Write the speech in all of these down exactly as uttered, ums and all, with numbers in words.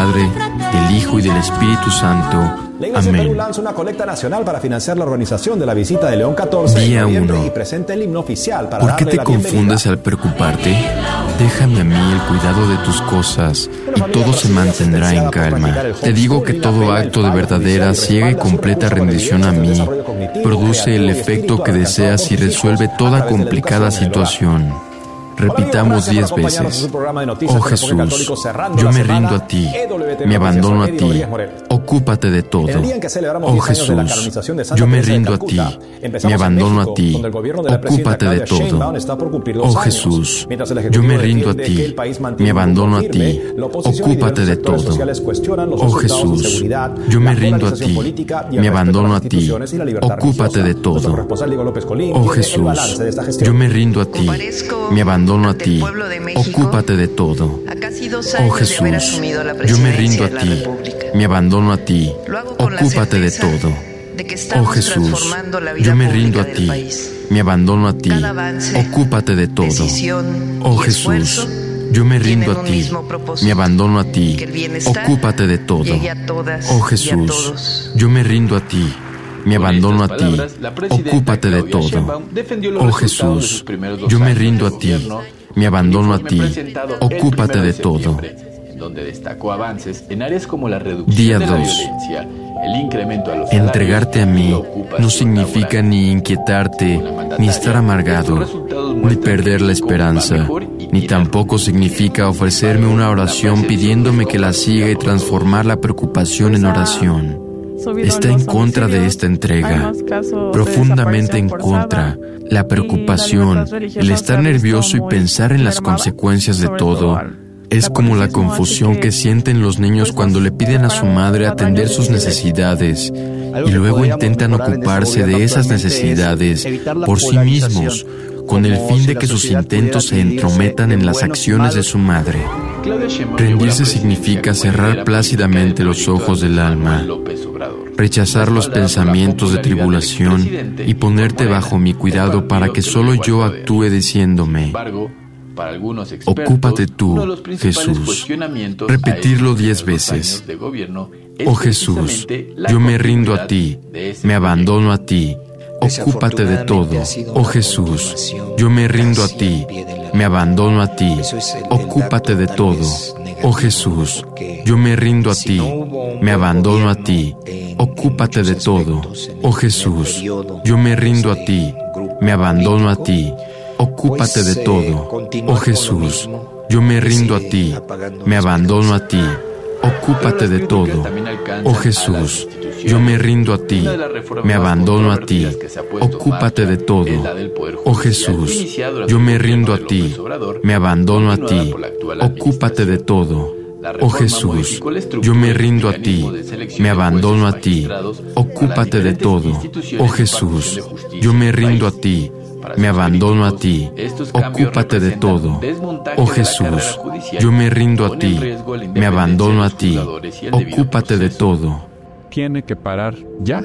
Padre, del Hijo y del Espíritu Santo. La Iglesia de Perú Amén. lanza una colecta nacional para financiar la organización de la visita de León catorce Día en noviembre uno. y presenta el himno oficial para ¿Por qué darle te la bienvenida. confundes al preocuparte? Déjame a mí el cuidado de tus cosas y todo se mantendrá en calma. Te digo que todo acto de verdadera, ciega y completa rendición a mí produce el efecto que deseas y resuelve toda complicada situación. Repitamos diez veces: oh Jesús, yo me rindo a ti, me abandono a ti, ocúpate de todo. Oh Jesús, yo me rindo a ti, me abandono a ti, ocúpate de todo. Oh Jesús, yo me rindo a ti, me abandono a ti, ocúpate de todo. Oh Jesús, yo me rindo a ti, me abandono a ti, ocúpate de todo. Oh Jesús, yo me rindo a ti, me abandono a ti, ocúpate de todo. Oh Jesús, yo me rindo a ti, me abandono a ti, ocúpate de todo. Oh Jesús, yo me rindo a ti, me abandono a ti, ocúpate de todo. Oh Jesús, yo me rindo a ti, me abandono a ti, ocúpate de todo. Oh Jesús, yo me rindo a ti, me abandono a ti, ocúpate de todo. Oh Jesús, yo me rindo a ti, me abandono a ti, ocúpate de todo. Día dos. Entregarte a mí no significa ni inquietarte, ni estar amargado, ni perder la esperanza, ni tampoco significa ofrecerme una oración pidiéndome que la siga y transformar la preocupación en oración. Está en contra de esta entrega, profundamente en contra. La preocupación, el estar nervioso y pensar en las consecuencias de todo, es como la confusión que sienten los niños cuando le piden a su madre atender sus necesidades y luego intentan ocuparse de esas necesidades por sí mismos, con el fin de que sus intentos se entrometan en las acciones de su madre. Rendirse significa cerrar plácidamente los ojos del alma, rechazar los pensamientos de tribulación y ponerte bajo mi cuidado para que solo yo actúe diciéndome: ocúpate tú, Jesús. Repetirlo diez veces. Oh Jesús, yo me rindo a ti, me abandono a ti, ocúpate de todo. Oh Jesús, yo me rindo a ti, me abandono a ti, ocúpate de todo. Oh Jesús, yo me rindo a ti, me abandono a ti, ocúpate de todo. Oh Jesús, yo me rindo a ti, me abandono a ti, ocúpate de todo. Oh Jesús, yo me rindo a ti, me abandono a ti, ocúpate de todo. Oh Jesús, yo me rindo a ti, me abandono a ti, ocúpate de todo. Oh Jesús, yo me rindo a ti, me abandono a ti, ocúpate de todo. Oh Jesús, yo me rindo a ti, me abandono a ti, ocúpate de todo. Oh Jesús, yo me rindo a ti, me abandono a ti, ocúpate de todo. Oh Jesús, yo me rindo a ti, me abandono a ti, ocúpate de todo. Tiene que parar ya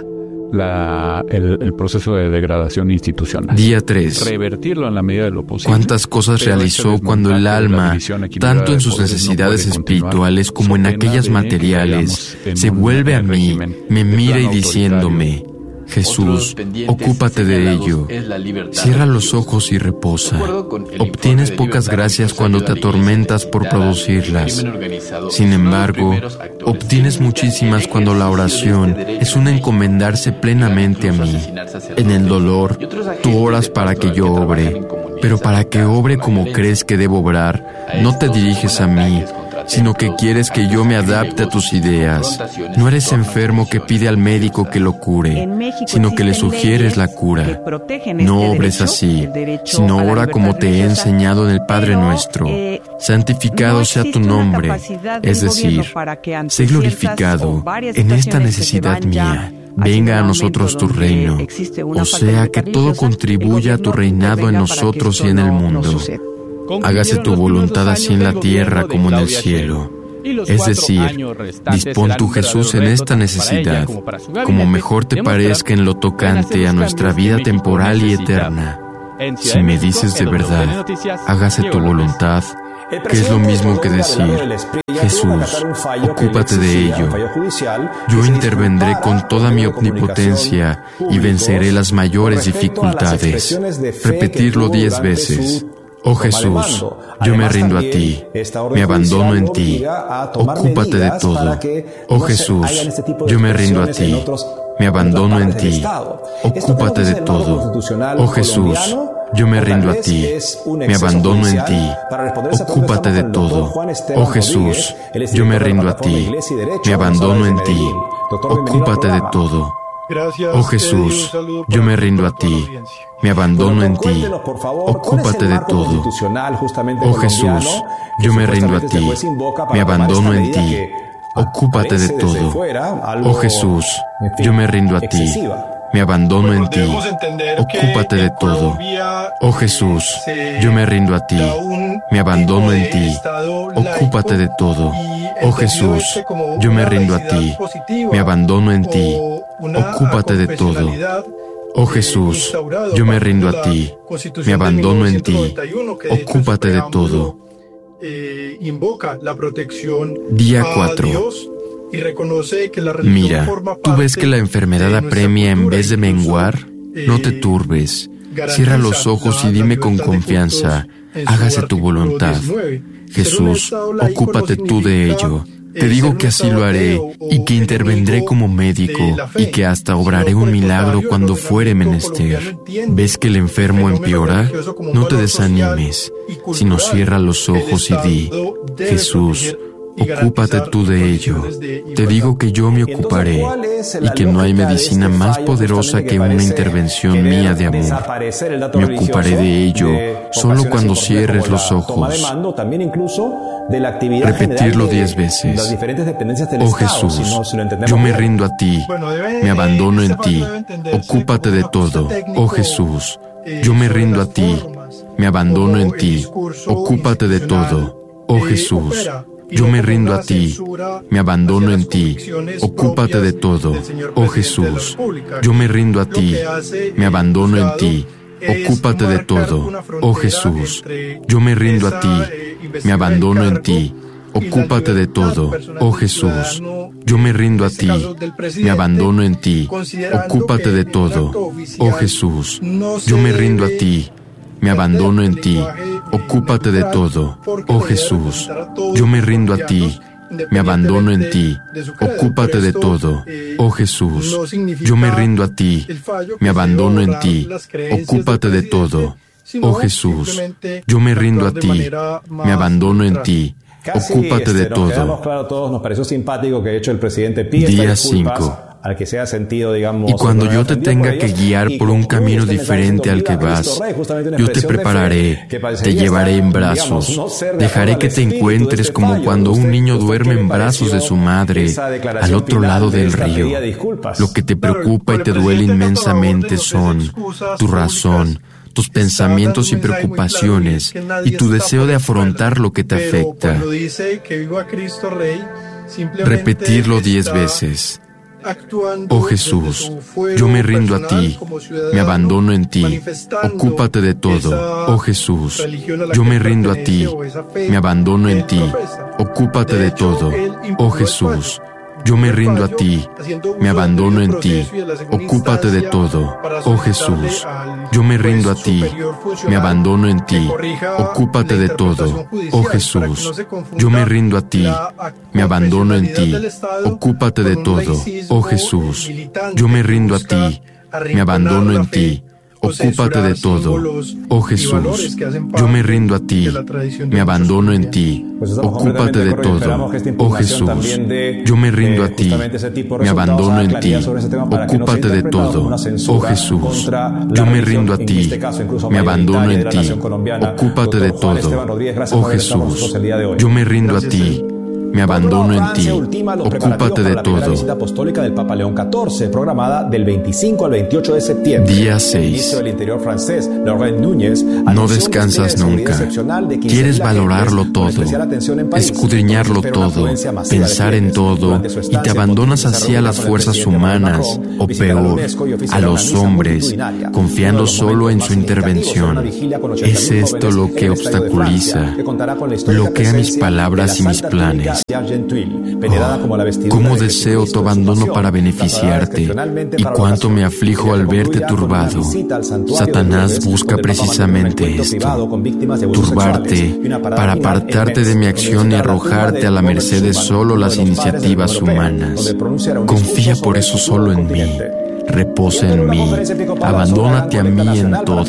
la, el, el proceso de degradación institucional. Día tres. Revertirlo en la medida de lo posible. ¿Cuántas cosas realizó cuando el alma, tanto en sus necesidades espirituales como en aquellas materiales, se vuelve a mí, me mira y diciéndome: Jesús, ocúpate de ello. Cierra los ojos y reposa. Obtienes pocas gracias cuando te atormentas por producirlas. Sin embargo, obtienes muchísimas cuando la oración es un encomendarse plenamente a mí. En el dolor, tú oras para que yo obre, pero para que obre como crees que debo obrar, no te diriges a mí, sino que quieres que yo me adapte a tus ideas. No eres enfermo que pide al médico que lo cure, sino que le sugieres la cura. No obres así, sino ora como te he enseñado en el Padre Nuestro. Santificado sea tu nombre, es decir, sé glorificado en esta necesidad mía. Venga a nosotros tu reino, o sea, que todo contribuya a tu reinado en nosotros y en el mundo. Hágase tu voluntad así en la tierra como en el cielo. Es decir, dispón tú, Jesús, en esta necesidad, como mejor te parezca en lo tocante a nuestra vida temporal y eterna. Si me dices de verdad, hágase tu voluntad, que es lo mismo que decir, Jesús, ocúpate de ello. Yo intervendré con toda mi omnipotencia y venceré las mayores dificultades. Repetirlo diez veces. Oh Jesús, yo me rindo a ti, me abandono en ti, ocúpate de todo. Oh Jesús, yo me rindo a ti, me abandono en ti, ocúpate de todo. Oh Jesús, yo me rindo a ti, me abandono en ti, ocúpate de todo. Oh Jesús, yo me rindo a ti, me abandono en ti, ocúpate de todo. Oh Jesús, yo me rindo a ti, me abandono en ti, ocúpate de todo. Oh Jesús, yo me rindo a ti, me abandono en ti, ocúpate de todo. Oh Jesús, yo me rindo a ti, me abandono en ti, ocúpate de todo. Oh Jesús, yo me rindo a ti, me abandono en ti, ocúpate de todo. Oh Jesús, yo me rindo a ti, me abandono en ti, ocúpate de todo. Oh Jesús, yo me rindo a ti, me abandono en ti, ocúpate de todo. Día cuatro. Mira, ¿tú ves que la enfermedad apremia en vez de menguar? No te turbes. Cierra los ojos y dime con confianza, hágase tu voluntad. Jesús, ocúpate tú de ello. Te digo que así lo haré y que intervendré como médico y que hasta obraré un milagro cuando fuere menester. ¿Ves que el enfermo empeora? No te desanimes, sino cierra los ojos y di, Jesús, ocúpate tú de ello. Te digo que yo me ocuparé y que no hay medicina más poderosa que una intervención mía de amor. Me ocuparé de ello solo cuando cierres los ojos. Repetirlo diez veces. Oh Jesús, yo me rindo a ti, me abandono en ti, ocúpate de todo. Oh Jesús, yo me rindo a ti, me abandono en ti, ocúpate de todo. Oh Jesús, yo me rindo a ti, me abandono en ti, ocúpate de todo. Oh Jesús, yo me rindo a ti, me abandono en ti, ocúpate de todo. Oh Jesús, yo me rindo a ti, me abandono en ti, ocúpate de todo. Oh Jesús, yo me rindo a ti, me abandono en ti, ocúpate de todo. Oh Jesús, yo me rindo a ti, me abandono en ti, ocúpate de todo. Oh Jesús, yo me rindo a ti, me abandono en ti, ocúpate de todo. Oh Jesús, yo me rindo a ti, me abandono en ti, ocúpate de todo. Oh Jesús, yo me rindo a ti, me abandono en ti, ocúpate de todo. Todos nos pareció simpático que de hecho el presidente pide Día cinco. Al que se ha sentido, digamos, y cuando yo te tenga que guiar por un camino diferente al que vas, yo te prepararé, te llevaré en brazos, dejaré que te encuentres como cuando un niño duerme en brazos de su madre al otro lado del río. Lo que te preocupa y te duele inmensamente son tu razón, tus pensamientos y preocupaciones y tu deseo de afrontar lo que te afecta. Repetirlo diez veces. Oh Jesús, yo me rindo a ti, me abandono en ti, ocúpate de todo. Oh Jesús, yo me rindo a ti, me abandono en ti, ocúpate de todo. Oh Jesús, yo me rindo a ti, me abandono en ti, ocúpate de todo. Oh Jesús, yo me rindo a ti, me abandono en ti, ocúpate de todo. Oh Jesús, yo me rindo a ti, me abandono en ti, ocúpate de todo. Oh Jesús, yo me rindo a ti, me abandono en ti, ocúpate de todo. Oh Jesús, yo me rindo a ti, me abandono en ti, ocúpate de todo. Oh Jesús, yo me rindo a ti, me abandono en ti, ocúpate de todo. Oh Jesús, yo me rindo a ti, me abandono en ti, ocúpate de todo. Oh Jesús, yo me rindo a ti, me abandono en ti, ocúpate de todo. La visita apostólica del Papa León catorce, programada del veinticinco al veintiocho de septiembre. Día seis. El ministro del Interior francés, Laurent Núñez, no descansas nunca. Quieres valorarlo todo, escudriñarlo todo, pensar en todo, y te abandonas así a las fuerzas humanas, o peor, a los hombres, confiando solo en su intervención. ¿Es esto lo que obstaculiza, bloquea mis palabras y mis planes? Oh, cómo deseo tu abandono para beneficiarte, y cuánto me aflijo al verte turbado. Satanás busca precisamente esto, turbarte para apartarte de mi acción y arrojarte a la merced de solo las iniciativas humanas. Confía por eso solo en mí. Reposa en mí, abandónate a mí en todo.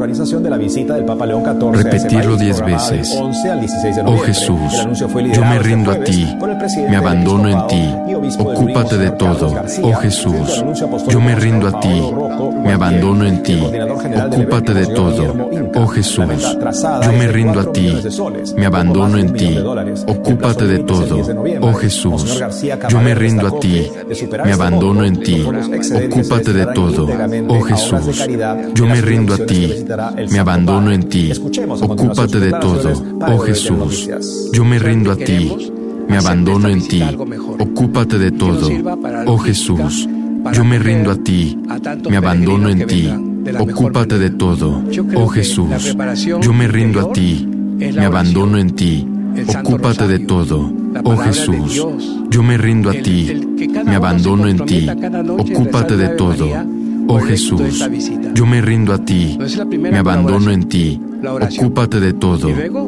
Repetirlo diez veces. Oh Jesús, yo me rindo a ti, me abandono en ti, ocúpate de todo. Oh Jesús, yo me rindo a ti, me abandono en ti, ocúpate de todo. Oh Jesús, yo me rindo a ti, me abandono en ti, ocúpate de todo. Oh Jesús, yo me rindo a ti, me abandono en ti, ocúpate de todo. Oh Jesús, yo me rindo a ti, me abandono en ti, ocúpate de todo. Oh Jesús, yo me rindo a ti, me abandono en ti, ocúpate de todo. Oh Jesús, yo me rindo a ti, me abandono en ti, ocúpate de todo. Oh Jesús, yo me rindo a ti, me abandono en ti, ocúpate de todo. Oh Jesús, yo me rindo a ti, me abandono en ti, ocúpate de todo. Oh Jesús, yo me rindo a ti, me abandono en ti, ocúpate de todo.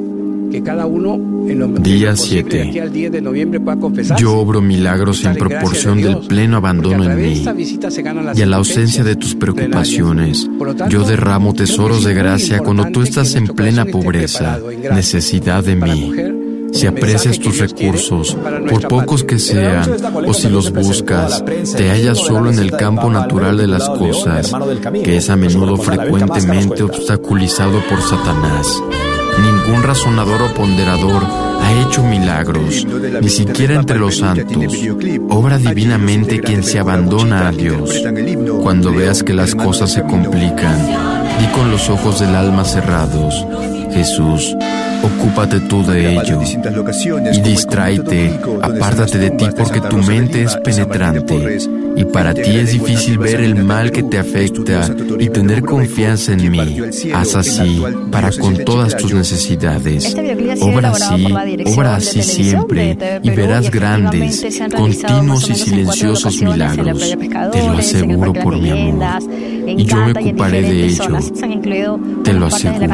Día siete. Yo obro milagros en proporción del pleno abandono en mí y a la ausencia de tus preocupaciones. Yo derramo tesoros de gracia cuando tú estás en plena pobreza, necesidad de mí. Si aprecias tus recursos, por pocos que sean, o si los buscas, te hallas solo en el campo natural de las cosas, que es a menudo frecuentemente obstaculizado por Satanás. Ningún razonador o ponderador ha hecho milagros, ni siquiera entre los santos. Obra divinamente quien se abandona a Dios. Cuando veas que las cosas se complican, di con los ojos del alma cerrados: Jesús, ocúpate tú de ello, y distráete, apártate de ti, porque tu mente es penetrante, y para ti es difícil ver el mal que te afecta y tener confianza en mí. Haz así para con todas tus necesidades. Obra así, obra así siempre, y verás grandes, continuos y silenciosos milagros. Te lo aseguro por mi amor, y yo me ocuparé de ello. Te lo aseguro.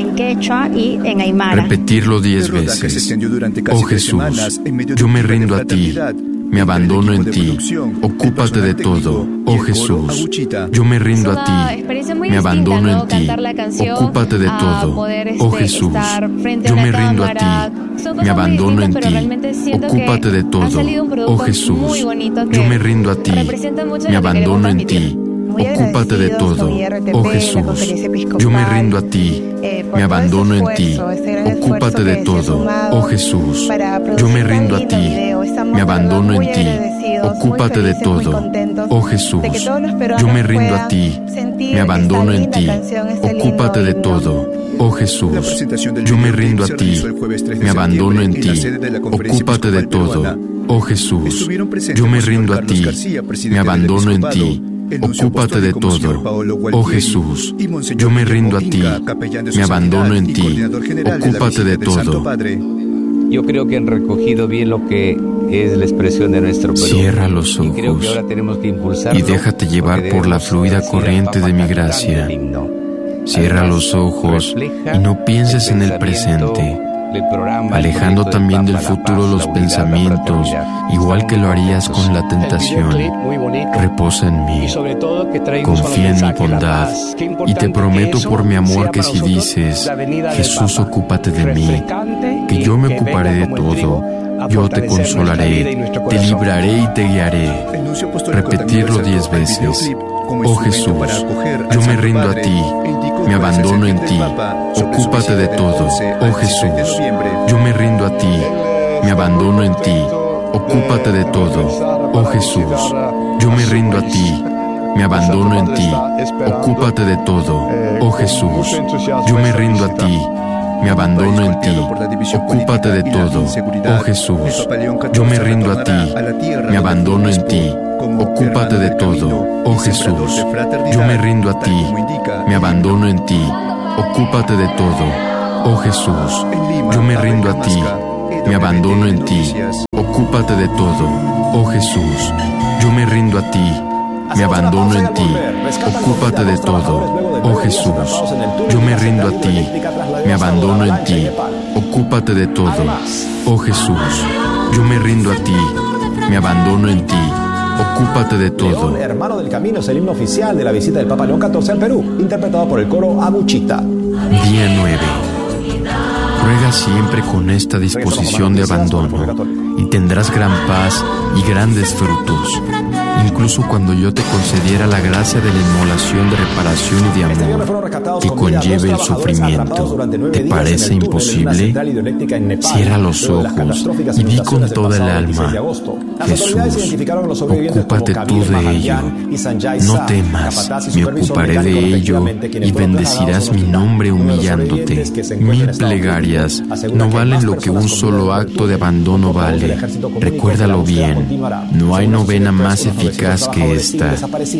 Repetirlo diez veces. Oh Jesús, yo me rindo a ti, me abandono en ti, ocúpate de todo. Oh Jesús, yo me rindo a ti, me abandono en ti, ocúpate de todo. Oh Jesús, yo me rindo a ti, me abandono en ti, ocúpate de todo. Oh Jesús, yo me rindo a ti, me abandono en ti, ocúpate de todo. Oh Jesús, yo me rindo a ti, me abandono en ti, ocúpate de todo. Oh Jesús, yo me rindo a ti, me abandono en ti, ocúpate de todo. Oh Jesús, yo me rindo a ti, me abandono en ti, ocúpate de todo. Oh Jesús, yo me rindo a ti, me abandono en ti, ocúpate de todo. Oh Jesús, yo me rindo a ti, me abandono en ti, ocúpate de todo. Oh Jesús, yo me rindo a ti, me abandono en ti, ocúpate de todo. Yo creo que han recogido bien lo que es la expresión de nuestro Perú. Cierra los ojos y, y déjate llevar por la fluida corriente de mi gracia. Cierra los ojos y no pienses en el presente, alejando también del futuro los pensamientos, igual que lo harías con la tentación. Reposa en mí, confía en mi bondad, y te prometo por mi amor que si dices: Jesús, ocúpate de mí, que yo me ocuparé de todo, yo te consolaré, te libraré y te guiaré. Repetirlo diez veces. Oh Jesús, yo me rindo a ti, me abandono en ti, ocúpate de todo. Oh Jesús, yo me rindo a ti, me abandono en ti, ocúpate de todo. Oh Jesús, yo me rindo a ti, me abandono en ti, ocúpate de todo. Oh Jesús, yo me rindo a ti, me abandono en ti, ocúpate de todo. Oh Jesús, yo me rindo a ti, me abandono en ti, ocúpate de todo. Oh Jesús, yo me rindo a ti, me abandono en ti, ocúpate de todo. Oh Jesús, yo me rindo a ti, me abandono en ti, ocúpate de todo. Oh Jesús, yo me rindo a ti, me abandono en ti, ocúpate de todo. Oh Jesús, yo me rindo a ti, me abandono en ti, ocúpate de todo. Oh Jesús, yo me rindo a ti, me abandono en ti, ocúpate de todo. León, hermano del camino, es el himno oficial de la visita del Papa León catorce al Perú, interpretado por el coro Aguchita. Día nueve. Ruega siempre con esta disposición de abandono y tendrás gran paz y grandes frutos. Incluso cuando yo te concediera la gracia de la inmolación de reparación y de amor que conlleve el sufrimiento, ¿te parece imposible? Cierra los ojos y di con toda el alma: Jesús, ocúpate tú de ello. No temas, me ocuparé de ello y bendecirás mi nombre humillándote. Mil plegarias no valen lo que un solo acto de abandono vale. Recuérdalo bien, no hay novena más eficaz que esta.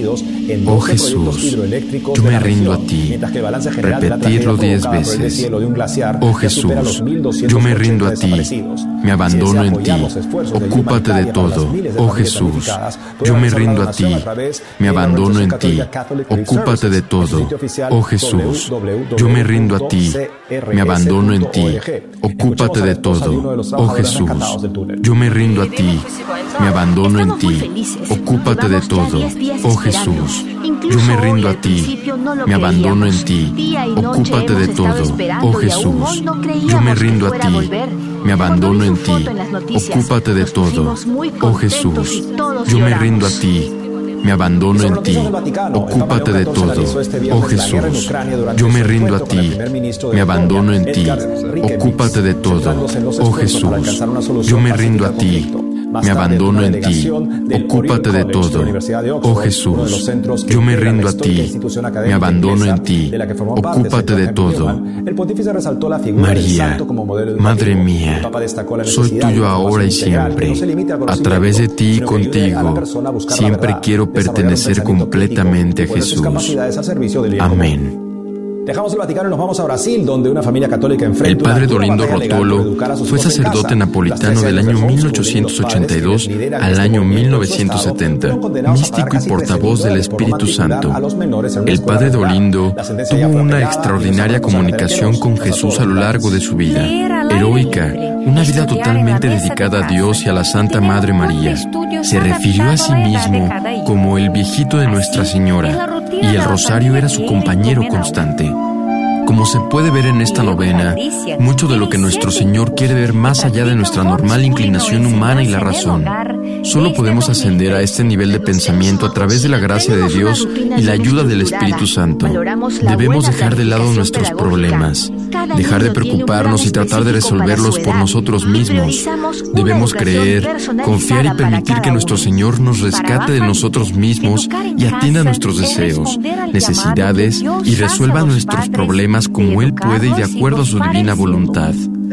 Oh Jesús, yo me rindo a ti. Repetirlo diez veces. Oh Jesús, yo me rindo a ti, me abandono en ti, ocúpate de todo. Oh Jesús, yo me rindo a ti, me abandono en ti, ocúpate de todo. Oh Jesús, yo me rindo a ti, me abandono en ti, ocúpate de todo. Oh Jesús, yo me rindo a ti, me abandono en ti, ocúpate de todo. Oh Jesús, yo me rindo a ti, me abandono en ti, ocúpate de todo. Oh Jesús, yo me rindo a ti, me abandono en ti, ocúpate de todo. Oh Jesús, yo me rindo a ti, me abandono en ti, ocúpate de todo. Oh Jesús, yo me rindo a ti, me abandono en ti, ocúpate de todo. Oh Jesús, yo me rindo a ti, me abandono en ti, ocúpate de todo. Oh Jesús, yo me rindo a ti, me abandono en ti, ocúpate de todo. María, Madre mía, soy tuyo ahora y siempre. A través de ti y contigo, siempre quiero pertenecer completamente a Jesús. Amén. Dejamos el Vaticano y nos vamos a Brasil, donde una familia católica enfrenta El padre Dolindo Rotolo fue sacerdote napolitano del año mil ochocientos ochenta y dos al año mil novecientos setenta, místico y portavoz del Espíritu Santo. El padre Dolindo tuvo una extraordinaria comunicación con Jesús a lo largo de su vida, heroica, una vida totalmente dedicada a Dios y a la Santa Madre María. Se refirió a sí mismo como el viejito de Nuestra Señora, y el rosario era su compañero constante. Como se puede ver en esta novena, mucho de lo que nuestro Señor quiere ver más allá de nuestra normal inclinación humana y la razón. Solo podemos ascender a este nivel de pensamiento a través de la gracia de Dios y la ayuda del Espíritu Santo. Debemos dejar de lado nuestros problemas, dejar de preocuparnos y tratar de resolverlos por nosotros mismos. Debemos creer, confiar y permitir que nuestro Señor nos rescate de nosotros mismos y atienda nuestros deseos, necesidades y resuelva nuestros problemas como Él puede y de acuerdo a su divina voluntad.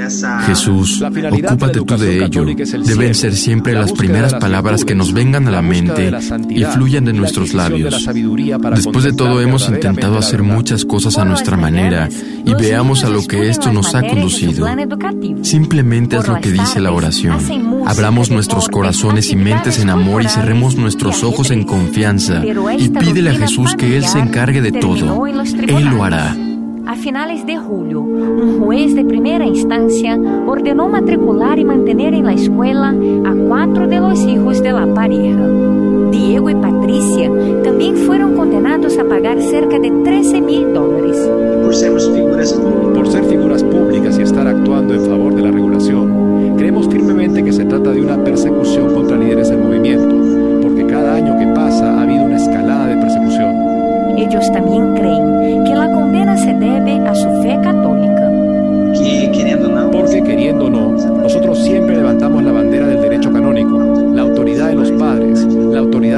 Jesús, ocúpate tú de ello. Deben ser siempre las primeras palabras que nos vengan a la mente y fluyan de nuestros labios. Después de todo, hemos intentado hacer muchas cosas a nuestra manera y veamos a lo que esto nos ha conducido. Simplemente haz lo que dice la oración. Abramos nuestros corazones y mentes en amor y cerremos nuestros ojos en confianza y pídele a Jesús que Él se encargue de todo. Él lo hará. A finales de julio, un juez de primera instancia ordenó matricular y mantener en la escuela a cuatro de los hijos de la pareja. Diego y Patricia también fueron condenados a pagar cerca de trece mil dólares. Por ser figuras, por ser figuras públicas y estar actuando en favor de la regulación, creemos firmemente que se trata de una persecución contra líderes del movimiento, porque cada año que pasa ha habido una escalada de persecución. Ellos también creen que la condena se debe a su fe católica. Que, queriendo o no, porque queriendo o no, nosotros siempre levantamos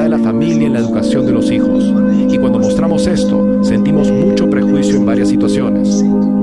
de la familia en la educación de los hijos. Y cuando mostramos esto, sentimos mucho prejuicio en varias situaciones.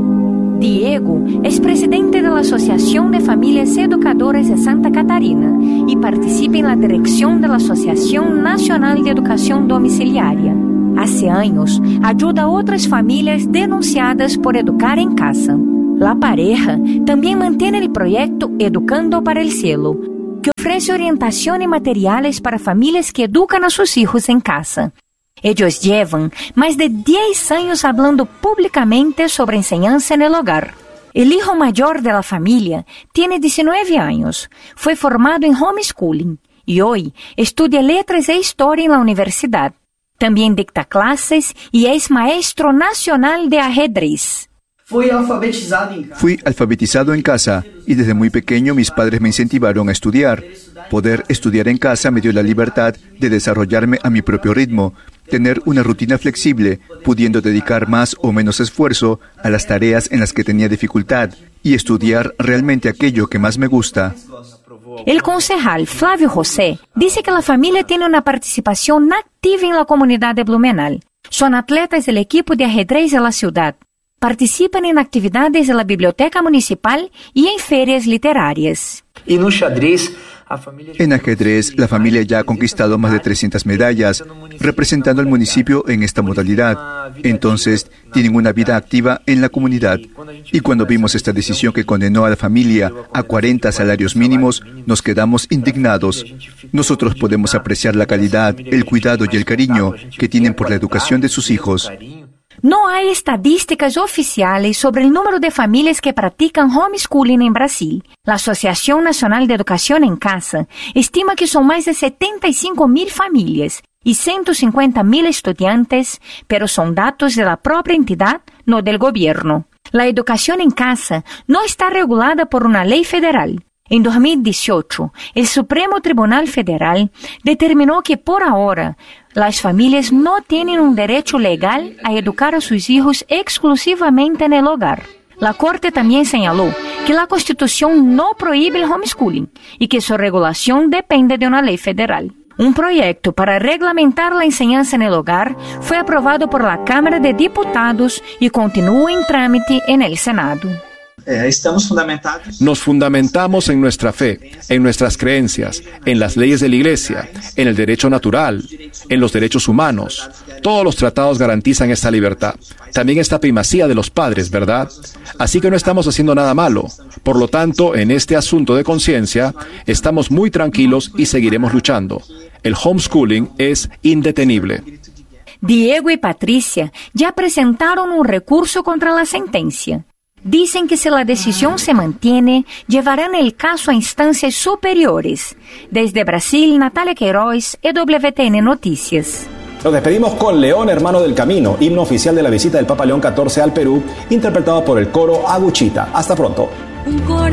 Diego es presidente de la Asociación de Familias Educadoras de Santa Catarina y participa en la dirección de la Asociación Nacional de Educación Domiciliaria. Hace años, ayuda a otras familias denunciadas por educar en casa. La pareja también mantiene el proyecto Educando para el Cielo, que ofrece orientación y materiales para familias que educan a sus hijos en casa. Ellos llevan más de diez años hablando públicamente sobre enseñanza en el hogar. El hijo mayor de la familia tiene diecinueve años, fue formado en homeschooling y hoy estudia letras e historia en la universidad. También dicta clases y es maestro nacional de ajedrez. Fui alfabetizado en casa. Fui alfabetizado en casa y desde muy pequeño mis padres me incentivaron a estudiar. Poder estudiar en casa me dio la libertad de desarrollarme a mi propio ritmo, tener una rutina flexible, pudiendo dedicar más o menos esfuerzo a las tareas en las que tenía dificultad y estudiar realmente aquello que más me gusta. El concejal Flávio José dice que la familia tiene una participación activa en la comunidad de Blumenau. Son atletas del equipo de ajedrez de la ciudad. Participan en actividades de la biblioteca municipal y en ferias literarias. Y no xadrez, a familia... En ajedrez, la familia ya ha conquistado más de trescientas medallas, representando al municipio en esta modalidad. Entonces, tienen una vida activa en la comunidad. Y cuando vimos esta decisión que condenó a la familia a cuarenta salarios mínimos, nos quedamos indignados. Nosotros podemos apreciar la calidad, el cuidado y el cariño que tienen por la educación de sus hijos. No hay estadísticas oficiales sobre el número de familias que practican homeschooling en Brasil. La Asociación Nacional de Educación en Casa estima que son más de setenta y cinco mil familias y ciento cincuenta mil estudiantes, pero son datos de la propia entidad, no del gobierno. La educación en casa no está regulada por una ley federal. En dos mil dieciocho, el Supremo Tribunal Federal determinó que por ahora las familias no tienen un derecho legal a educar a sus hijos exclusivamente en el hogar. La Corte también señaló que la Constitución no prohíbe el homeschooling y que su regulación depende de una ley federal. Un proyecto para reglamentar la enseñanza en el hogar fue aprobado por la Cámara de Diputados y continúa en trámite en el Senado. Estamos fundamentados. Nos fundamentamos en nuestra fe, en nuestras creencias, en las leyes de la Iglesia, en el derecho natural, en los derechos humanos. Todos los tratados garantizan esta libertad. También esta primacía de los padres, ¿verdad? Así que no estamos haciendo nada malo. Por lo tanto, en este asunto de conciencia, estamos muy tranquilos y seguiremos luchando. El homeschooling es indetenible. Diego y Patricia ya presentaron un recurso contra la sentencia. Dicen que si la decisión se mantiene, llevarán el caso a instancias superiores. Desde Brasil, Natalia Queiroz, E W T N Noticias. Nos despedimos con León, hermano del camino, himno oficial de la visita del Papa León catorce al Perú, interpretado por el coro Aguchita. Hasta pronto. Un